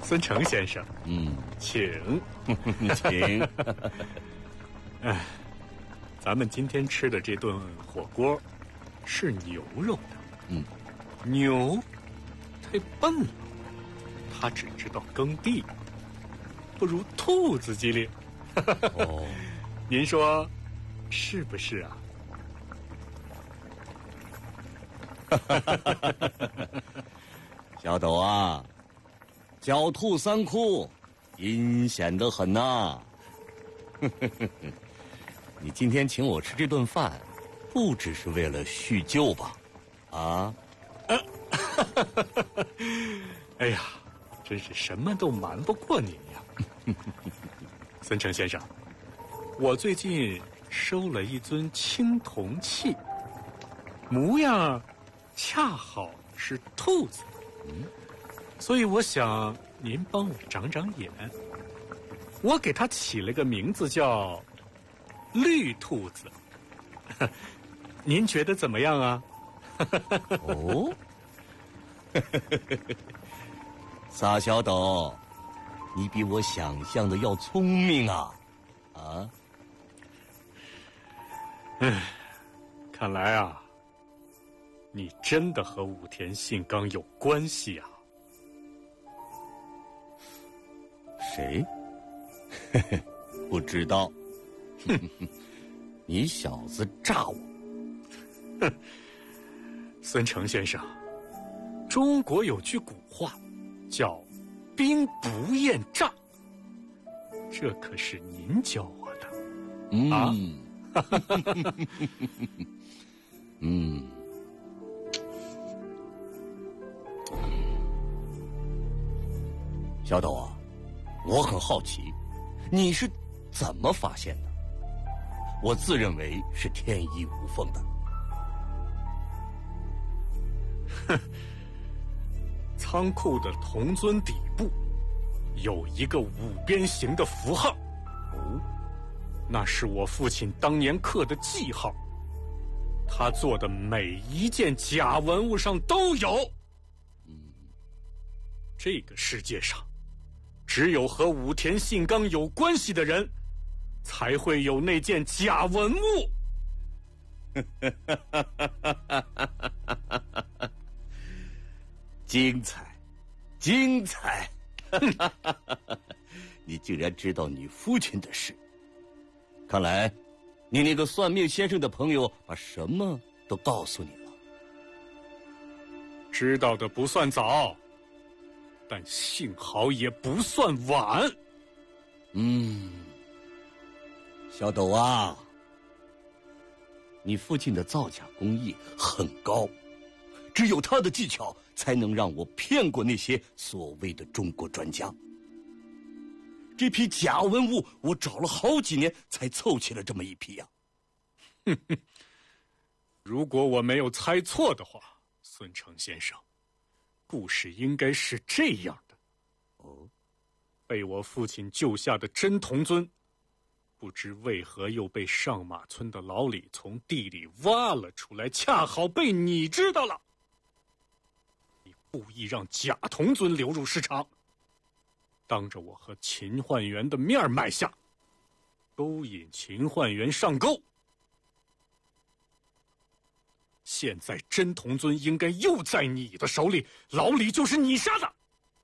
孙成先生，请。 请。 哎，咱们今天吃的这顿火锅是牛肉的。牛太笨了，它只知道耕地，不如兔子机灵。 哦， 您说是不是啊？ 小斗啊，狡兔三窟，阴险得很呐。你今天请我吃这顿饭，不只是为了叙旧吧？啊？ 哎呀，真是什么都瞒不过您呀。孙成先生，我最近收了一尊青铜器，模样恰好是兔子，所以我想您帮我长长眼。我给它起了个名字叫绿兔子，您觉得怎么样啊？ 哦，撒小斗，你比我想象的要聪明啊！啊？ 看来啊，你真的和武田信纲有关系啊。 谁？不知道。你小子诈我！ 孙成先生，中国有句古话叫兵不厌诈，这可是您教我的。啊？ 小斗啊，我很好奇，你是怎么发现的？我自认为是天衣无缝的。 仓库的铜尊底部有一个五边形的符号，那是我父亲当年刻的记号，他做的每一件假文物上都有。这个世界上只有和武田信纲有关系的人才会有那件假文物。 精彩，精彩！你竟然知道你父亲的事，看来你那个算命先生的朋友把什么都告诉你了。 知道的不算早，但幸好也不算晚。 小斗啊，你父亲的造假工艺很高，只有他的技巧才能让我骗过那些所谓的中国专家。这批假文物我找了好几年才凑齐了这么一批呀。 如果我没有猜错的话，孙成先生，故事应该是这样的。被我父亲救下的真铜尊，不知为何又被上马村的老李从地里挖了出来，恰好被你知道了。你故意让假铜尊流入市场，当着我和秦焕元的面卖下，勾引秦焕元上钩。现在真铜尊应该又在你的手里，老李就是你杀的。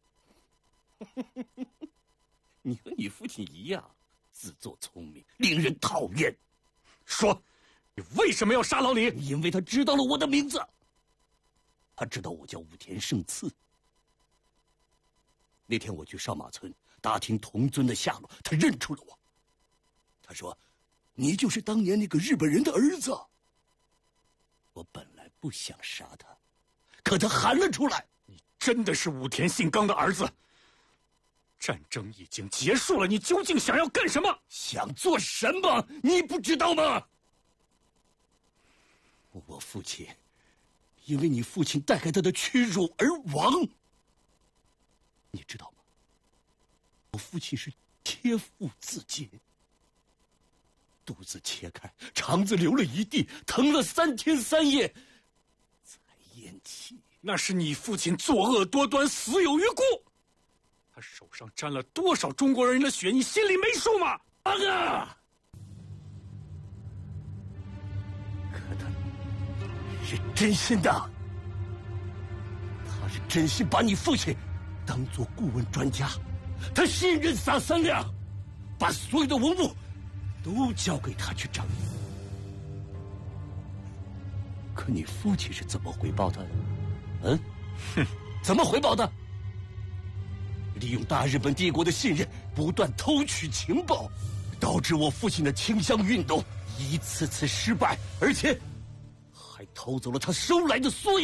你和你父亲一样，自作聪明，令人讨厌。 说，你为什么要杀老李？ 因为他知道了我的名字，他知道我叫武田胜次。那天我去上马村打听铜尊的下落，他认出了我。他说：“你就是当年那个日本人的儿子。”我本来不想杀他，可他喊了出来：“ 你真的是武田信纲的儿子？战争已经结束了，你究竟想要干什么？ 想做什么？你不知道吗？”我父亲因为你父亲带给他的屈辱而亡，你知道吗？我父亲是切腹自尽，肚子切开，肠子流了一地，疼了3天3夜才咽气。 那是你父亲作恶多端，死有余辜。 他手上沾了多少中国人的血，你心里没数吗？ 阿哥，可他是真心的，他是真心把你父亲当作顾问专家，他信任撒三两，把所有的文物都交给他去整理。可你父亲是怎么回报他的？嗯，哼，怎么回报的？利用大日本帝国的信任，不断偷取情报，导致我父亲的倾向运动一次次失败，而且还偷走了他收来的所有